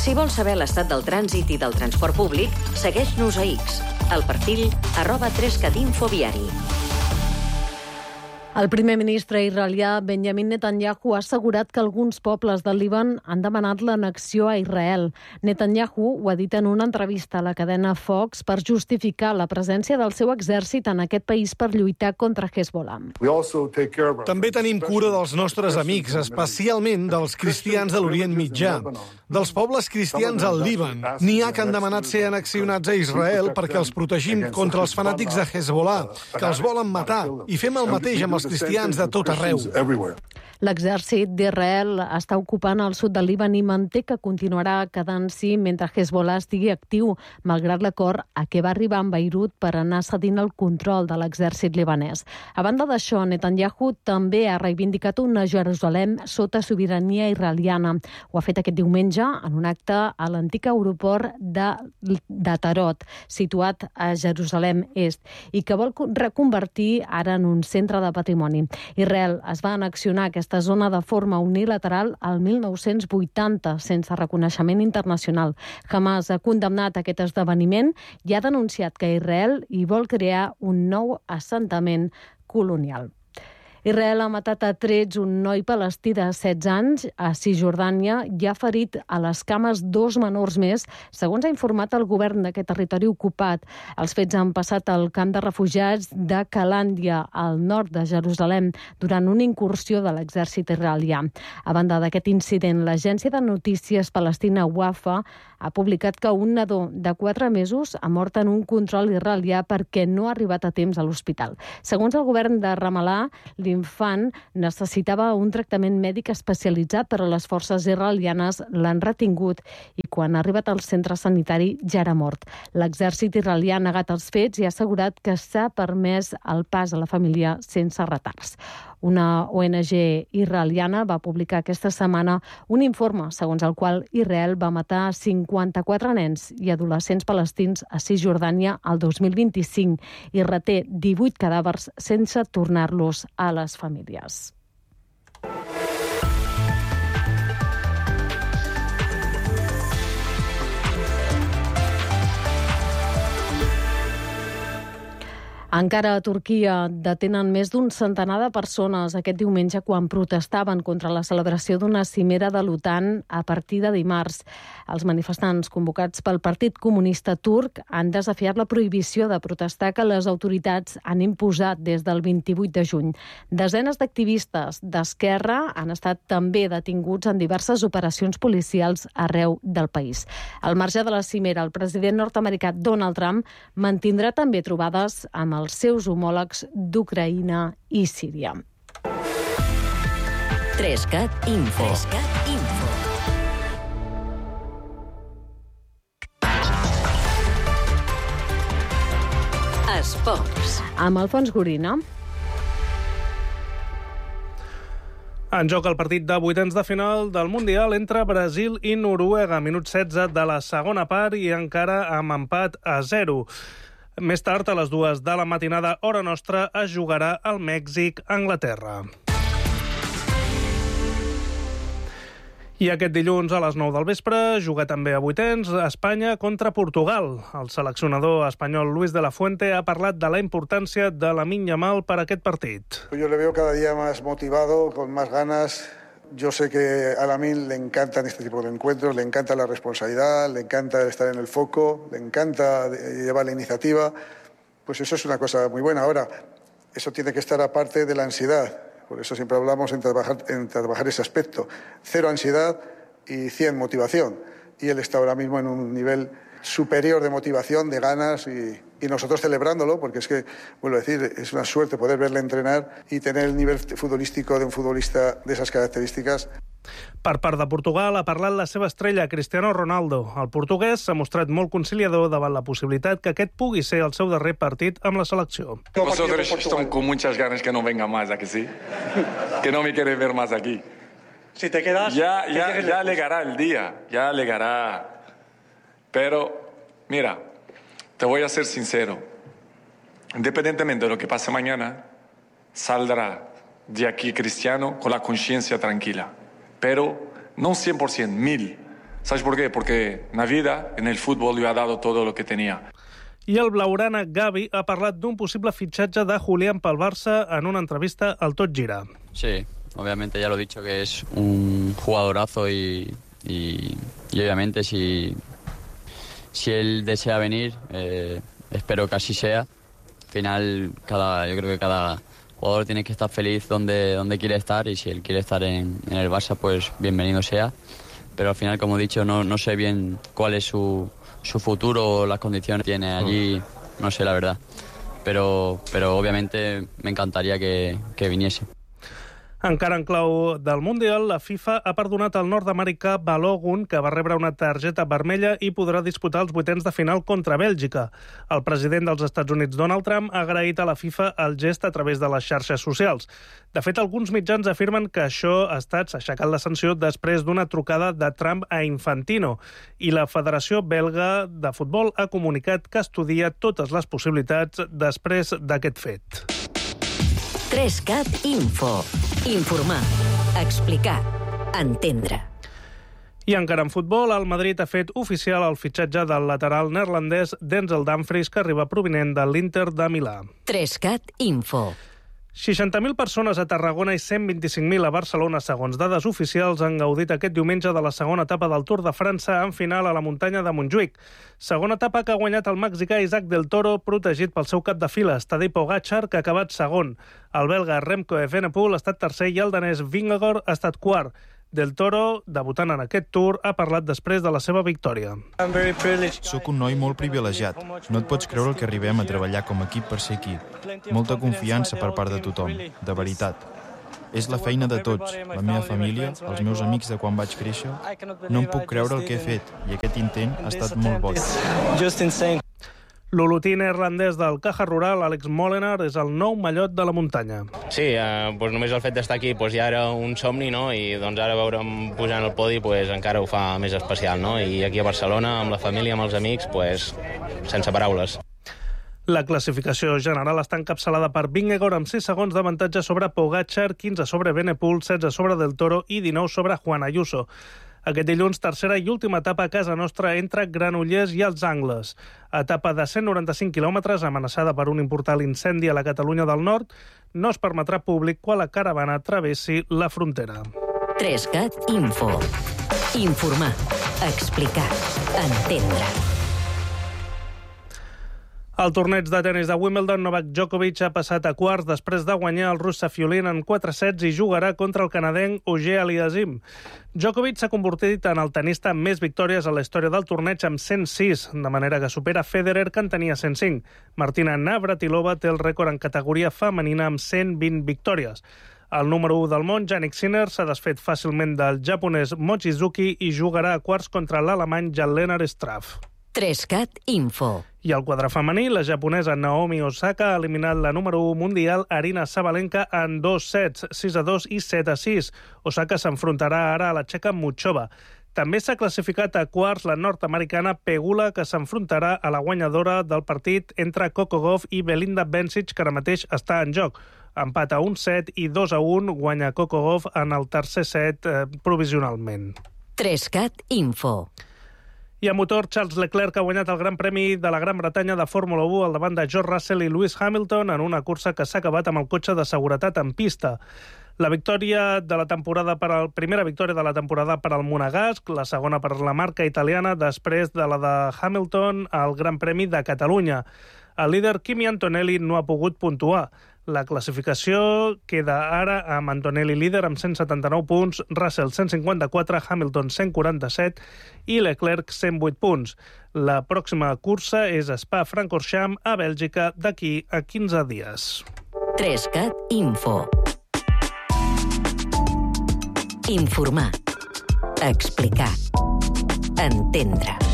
Si vols saber l'estat del trànsit i del transport públic, segueix-nos a X, al perfil @3catinfoviari. El primer ministre israelià Benjamin Netanyahu ha assegurat que alguns pobles del Líban han demanat l'annexió a Israel. Netanyahu ho ha dit en una entrevista a la cadena Fox per justificar la presència del seu exèrcit en aquest país per lluitar contra Hezbollah. També tenim cura dels nostres amics, especialment dels cristians de l'Orient Mitjà, dels pobles cristians al Líban. N'hi ha que han demanat ser annexionats a Israel perquè els protegim contra els fanàtics de Hezbollah, que els volen matar, i fem el mateix amb els cristians de tot arreu. L'exèrcit d'Israel està ocupant el sud del Líban i manté que continuarà quedant-s'hi mentre Hezbollah estigui actiu, malgrat l'acord a què va arribar amb Beirut per anar cedint el control de l'exèrcit libanès. A banda d'això, Netanyahu també ha reivindicat una Jerusalem sota sobirania israeliana. Ho ha fet aquest diumenge en un acte a l'antic aeroport de Tarot, situat a Jerusalem Est, i que vol reconvertir ara en un centre de patrimoni. Israel es va annexionar aquesta zona de forma unilateral al 1980, sense reconeixement internacional. Hamas ha condemnat aquest esdeveniment i ha denunciat que Israel hi vol crear un nou assentament colonial. Israel ha matat a trets un noi palestí de 16 anys a Cisjordània i ha ferit a les cames 2 menors més, segons ha informat el govern d'aquest territori ocupat. Els fets han passat al camp de refugiats de Calàndia, al nord de Jerusalem, durant una incursió de l'exèrcit israelià. A banda d'aquest incident, l'agència de notícies palestina Wafa ha publicat que un nadó de 4 mesos ha mort en un control israelià perquè no ha arribat a temps a l'hospital. Segons el govern de Ramallah, l'infant necessitava un tractament mèdic especialitzat, però les forces israelianes l'han retingut i quan ha arribat al centre sanitari ja era mort. L'exèrcit israelià ha negat els fets i ha assegurat que s'ha permès el pas a la família sense retards. Una ONG israeliana va publicar aquesta setmana un informe segons el qual Israel va matar 54 nens i adolescents palestins a Cisjordània el 2025 i reté 18 cadàvers sense tornar-los a les famílies. Encara a Turquia detenen més d'un centenar de persones aquest diumenge quan protestaven contra la celebració d'una cimera de l'OTAN a partir de dimarts. Els manifestants convocats pel Partit Comunista Turc han desafiat la prohibició de protestar que les autoritats han imposat des del 28 de juny. Desenes d'activistes d'esquerra han estat també detinguts en diverses operacions policials arreu del país. Al marge de la cimera, el president nord-americà Donald Trump mantindrà també trobades amb els seus homòlegs d'Ucraïna i Síria. 3cat Info. Esports. Amb Alfons Gorina. En joc el partit de vuitens de final del Mundial entre Brasil i Noruega. Minut 16 de la segona part i encara amb empat a 0. Més tard, a les 2 de la matinada, hora nostra, es jugarà al Mèxic-Anglaterra. I aquest dilluns a les 9 del vespre juga també a vuitens Espanya contra Portugal. El seleccionador espanyol Luis de la Fuente ha parlat de la importància de Lamine Yamal per a aquest partit. Yo le veo cada día más motivado, con más ganas. Yo sé que a Lamine le encantan este tipo de encuentros, le encanta la responsabilidad, le encanta estar en el foco, le encanta llevar la iniciativa. Pues eso es una cosa muy buena. Ahora, eso tiene que estar aparte de la ansiedad. Por eso siempre hablamos en trabajar ese aspecto. 0 ansiedad y 100 motivación. Y él está ahora mismo en un nivel superior de motivación, de ganas y nosotros celebrándolo, porque es que, vuelvo a decir, es una suerte poder verle entrenar y tener el nivel futbolístico de un futbolista de esas características. Per part de Portugal ha parlat la seva estrella, Cristiano Ronaldo. El portuguès s'ha mostrat molt conciliador davant la possibilitat que aquest pugui ser el seu darrer partit amb la selecció. Nosotros estamos con muchas ganas que no venga más, ¿a que sí? Que no me quiere ver más aquí. Si te quedas... Ya llegará el día, ya llegará. Pero, mira, te voy a ser sincero. Independientemente de lo que pase mañana, saldrá de aquí Cristiano con la conciencia tranquila. Pero no 100%, 1000. ¿Sabes por qué? Porque en la vida, en el fútbol, yo he dado todo lo que tenía. I el blaugrana Gavi ha parlat d'un possible fitxatge de Julián pel Barça en una entrevista al Tot Gira. Sí, obviamente ya lo he dicho que es un jugadorazo y obviamente si él desea venir, espero que así sea. Al final, yo creo que cada jugador tiene que estar feliz donde quiere estar, y si él quiere estar en el Barça, pues bienvenido sea. Pero al final, como he dicho, no sé bien cuál es su futuro o las condiciones que tiene allí, no sé la verdad. Pero obviamente me encantaría que viniese. Encara en clau del Mundial, la FIFA ha perdonat al nord-americà Balogun, que va rebre una targeta vermella i podrà disputar els vuitens de final contra Bèlgica. El president dels Estats Units, Donald Trump, ha agraït a la FIFA el gest a través de les xarxes socials. De fet, alguns mitjans afirmen que això ha estat aixecat la sanció després d'una trucada de Trump a Infantino, i la Federació Belga de Futbol ha comunicat que estudia totes les possibilitats després d'aquest fet. 3CAT Info. Informar, explicar, entendre. I encara en futbol, el Madrid ha fet oficial el fitxatge del lateral neerlandès Denzel Dumfries, que arriba provinent de l'Inter de Milà. 3CAT Info. 60.000 persones a Tarragona i 125.000 a Barcelona, segons dades oficials, han gaudit aquest diumenge de la segona etapa del Tour de França en final a la muntanya de Montjuïc. Segona etapa que ha guanyat el mexicà Isaac del Toro, protegit pel seu cap de files, Tadej Pogačar, que ha acabat segon. El belga Remco Evenepoel ha estat tercer i el danès Vingegaard ha estat quart. Del Toro, debutant en aquest Tour, ha parlat després de la seva victòria. Soc un noi molt privilegiat. No et pots creure el que arribem a treballar com a equip per ser aquí. Molta confiança per part de tothom, de veritat. És la feina de tots, la meva família, els meus amics de quan vaig créixer. No em puc creure el que he fet, i aquest intent ha estat molt boig. L'olotí neerlandès del Caja Rural, Alex Molenaar, és el nou mallot de la muntanya. Sí, doncs només el fet d'estar aquí ja era un somni, no? I doncs ara veure'm pujant al podi encara ho fa més especial, no? I aquí a Barcelona, amb la família, amb els amics, sense paraules. La classificació general està encapçalada per Vingegaard amb 6 segons d'avantatge sobre Pogačar, 15 sobre Evenepoel, 16 sobre Del Toro i 19 sobre Juan Ayuso. Aquest dilluns, tercera i última etapa a casa nostra entre Granollers i els Angles. Etapa de 195 quilòmetres, amenaçada per un important incendi a la Catalunya del Nord. No es permetrà públic quan la caravana travessi la frontera. 3CAT Info. Informar, explicar, entendre. Al torneig de tenis de Wimbledon, Novak Djokovic ha passat a quarts després de guanyar el rus Safiullin en 4 sets i jugarà contra el canadenc Auger Aliassime. Djokovic s'ha convertit en el tenista amb més victòries a la història del torneig amb 106, de manera que supera Federer, que en tenia 105. Martina Navratilova té el rècord en categoria femenina amb 120 victòries. El número 1 del món, Jannik Sinner, s'ha desfet fàcilment del japonès Mochizuki i jugarà a quarts contra l'alemany Jan-Lennart Struff. 3CAT Info. I al quadre femení, la japonesa Naomi Osaka ha eliminat la número 1 mundial Aryna Sabalenka en 2 sets, 6-2 i 7-6. Osaka s'enfrontarà ara a la txeca Muchova. També s'ha classificat a quarts la nord-americana Pegula, que s'enfrontarà a la guanyadora del partit entre Coco Gauff i Belinda Bencic, que ara mateix està en joc. Empat a 1 set i 2-1 guanya Coco Gauff en el tercer set provisionalment. 3CAT Info. I a motor, Charles Leclerc ha guanyat el Gran Premi de la Gran Bretanya de Fórmula 1 al davant de George Russell i Lewis Hamilton en una cursa que s'ha acabat amb el cotxe de seguretat en pista. La victòria de la temporada primera victòria de la temporada per al Monegasc, la segona per la marca italiana després de la de Hamilton al Gran Premi de Catalunya. El líder Kimi Antonelli no ha pogut puntuar. La classificació queda ara amb Antonelli líder amb 179 punts, Russell 154, Hamilton 147 i Leclerc 108 punts. La pròxima cursa és Spa-Francorchamps a Bèlgica d'aquí a 15 dies. 3CAT Info. Informar, explicar, entendre.